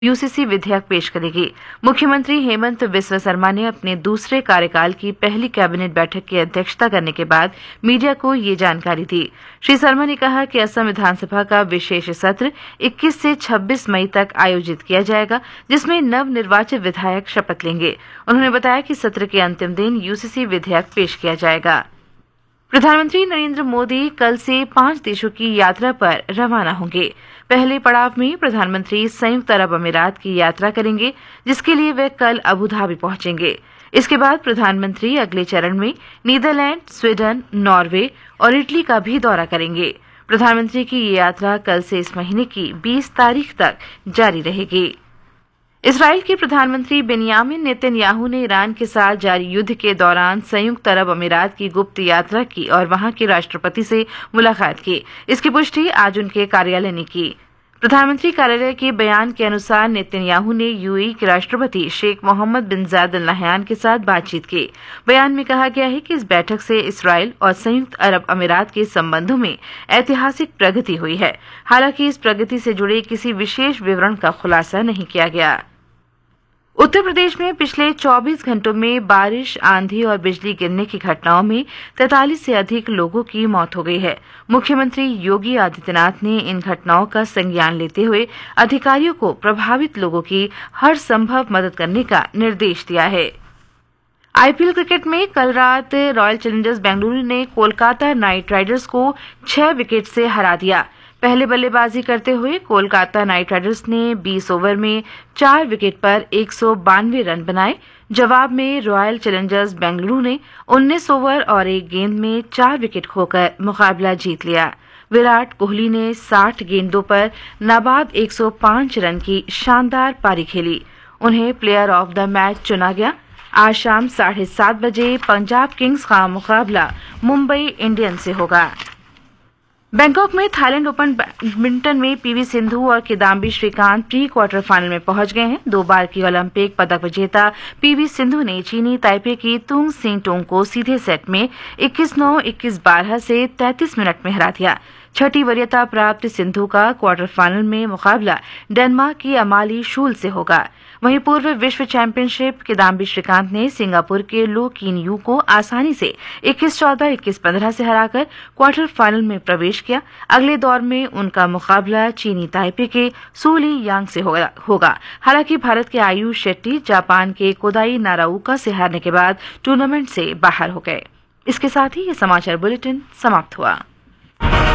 UCC विधेयक पेश करेगी। मुख्यमंत्री हेमंत बिस्वा शर्मा ने अपने दूसरे कार्यकाल की पहली कैबिनेट बैठक की अध्यक्षता करने के बाद मीडिया को ये जानकारी दी। श्री शर्मा ने कहा कि असम विधानसभा का विशेष सत्र 21 से 26 मई तक आयोजित किया जाएगा, जिसमें नवनिर्वाचित विधायक शपथ लेंगे। उन्होंने बताया कि सत्र के अंतिम दिन यूसीसी विधेयक पेश किया जाएगा। प्रधानमंत्री नरेंद्र मोदी कल से 5 देशों की यात्रा पर रवाना होंगे। पहले पड़ाव में प्रधानमंत्री संयुक्त अरब अमीरात की यात्रा करेंगे, जिसके लिए वे कल अबू धाबी पहुंचेंगे। इसके बाद प्रधानमंत्री अगले चरण में नीदरलैंड, स्वीडन, नॉर्वे और इटली का भी दौरा करेंगे। प्रधानमंत्री की ये यात्रा कल से इस महीने की 20 तारीख तक जारी रहेगी। इसराइल के प्रधानमंत्री बेनियामिन नेतन्याहू ने ईरान के साथ जारी युद्ध के दौरान संयुक्त अरब अमीरात की गुप्त यात्रा की और वहां के राष्ट्रपति से मुलाकात की। इसकी पुष्टि आज उनके कार्यालय ने की। प्रधानमंत्री कार्यालय के बयान के अनुसार नेतन्याहू ने यूएई के राष्ट्रपति शेख मोहम्मद बिन जायद अल नहयान के साथ बातचीत की। बयान में कहा गया है कि इस बैठक से इसराइल और संयुक्त अरब अमीरात के संबंधों में ऐतिहासिक प्रगति हुई है। हालांकि इस प्रगति से जुड़े किसी विशेष विवरण का खुलासा नहीं किया गया। उत्तर प्रदेश में पिछले 24 घंटों में बारिश, आंधी और बिजली गिरने की घटनाओं में 43 से अधिक लोगों की मौत हो गई है। मुख्यमंत्री योगी आदित्यनाथ ने इन घटनाओं का संज्ञान लेते हुए अधिकारियों को प्रभावित लोगों की हर संभव मदद करने का निर्देश दिया है। आईपीएल क्रिकेट में कल रात रॉयल चैलेंजर्स बेंगलुरु ने कोलकाता नाइट राइडर्स को 6 विकेट से हरा दिया। पहले बल्लेबाजी करते हुए कोलकाता नाइट राइडर्स ने 20 ओवर में 4 विकेट पर 192 रन बनाए। जवाब में रॉयल चैलेंजर्स बेंगलुरु ने 19 ओवर और 1 गेंद में 4 विकेट खोकर मुकाबला जीत लिया। विराट कोहली ने 60 गेंदों पर नाबाद 105 रन की शानदार पारी खेली। उन्हें प्लेयर ऑफ द मैच चुना गया। आज शाम 7:30 बजे पंजाब किंग्स का मुकाबला मुंबई इंडियंस से होगा। बैंकॉक में थाईलैंड ओपन बैडमिंटन में पीवी सिंधु और Kidambi Shrikant pre quarter final में पहुंच गए हैं। 2 बार की ओलंपिक पदक विजेता पीवी सिंधु ने चीनी ताइपे की तुंग सिंग टोंग को सीधे सेट में 21-9, 21-12 से 33 मिनट में हरा दिया। छठी वरीयता प्राप्त सिंधु का क्वार्टर फाइनल में मुकाबला डेनमार्क की अमाली शूल से होगा। वहीं पूर्व विश्व चैंपियनशिप किदाम्बी श्रीकांत ने सिंगापुर के लो किन यू को आसानी से 21-14, 21-15 से हराकर क्वार्टर फाइनल में प्रवेश किया। अगले दौर में उनका मुकाबला चीनी ताइपे के सू ली यांग से होगा। हालांकि भारत के आयुष शेट्टी जापान के कोदाई नाराउका से हारने के बाद टूर्नामेंट से बाहर हो गए। इसके साथ ही ये समाचार बुलेटिन समाप्त हुआ।